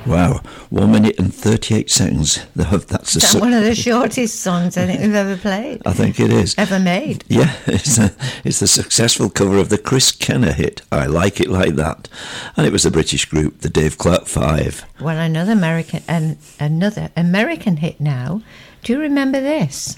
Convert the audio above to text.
Wow, 1 minute and 38 seconds. That's one of the shortest songs I think we've ever played. I think it is. Ever made. Yeah, it's the successful cover of the Chris Kenner hit, I Like It Like That. And it was the British group, the Dave Clark Five. Well, another American hit now. Do you remember this?